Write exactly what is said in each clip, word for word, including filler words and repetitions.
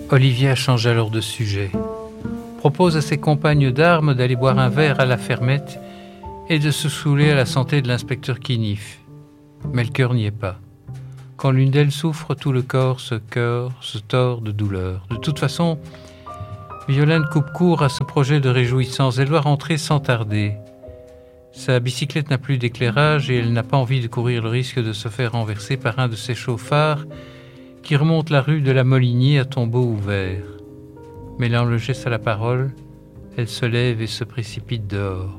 Olivia change alors de sujet, propose à ses compagnes d'armes d'aller boire un verre à la fermette et de se saouler à la santé de l'inspecteur Quinif. Mais le cœur n'y est pas. Quand l'une d'elles souffre, tout le corps se cœur, se tord de douleur. De toute façon, Violaine coupe court à ce projet de réjouissance. Elle doit rentrer sans tarder. Sa bicyclette n'a plus d'éclairage et elle n'a pas envie de courir le risque de se faire renverser par un de ces chauffards qui remonte la rue de la Molinier à tombeau ouvert. Mêlant le geste à la parole, elle se lève et se précipite dehors.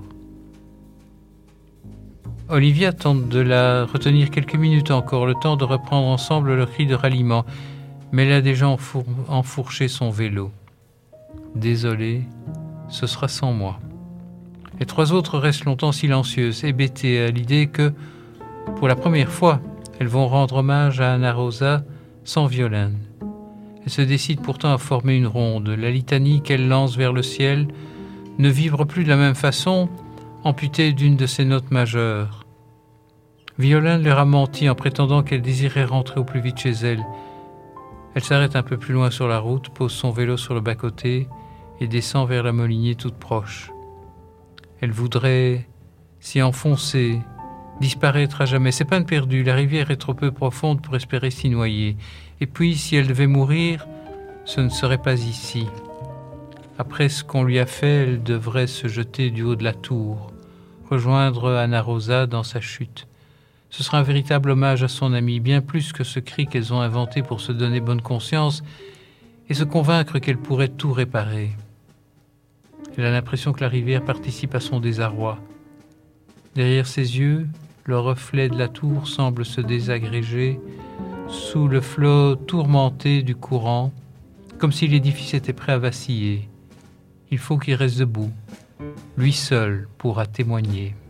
Olivia tente de la retenir quelques minutes encore, le temps de reprendre ensemble le cri de ralliement, mais elle a déjà enfour- enfourché son vélo. Désolée, ce sera sans moi. Les trois autres restent longtemps silencieuses, hébétées à l'idée que, pour la première fois, elles vont rendre hommage à Anna Rosa sans Violaine. Elles se décident pourtant à former une ronde. La litanie qu'elles lancent vers le ciel ne vibre plus de la même façon, amputée d'une de ses notes majeures. Violaine leur a menti en prétendant qu'elle désirait rentrer au plus vite chez elle. Elle s'arrête un peu plus loin sur la route, pose son vélo sur le bas-côté et descend vers la Molinier toute proche. Elle voudrait s'y enfoncer, disparaître à jamais. C'est peine perdue, la rivière est trop peu profonde pour espérer s'y noyer. Et puis, si elle devait mourir, ce ne serait pas ici. Après ce qu'on lui a fait, elle devrait se jeter du haut de la tour, rejoindre Anna Rosa dans sa chute. Ce sera un véritable hommage à son amie, bien plus que ce cri qu'elles ont inventé pour se donner bonne conscience et se convaincre qu'elle pourrait tout réparer. Elle a l'impression que la rivière participe à son désarroi. Derrière ses yeux, le reflet de la tour semble se désagréger sous le flot tourmenté du courant, comme si l'édifice était prêt à vaciller. Il faut qu'il reste debout. Lui seul pourra témoigner.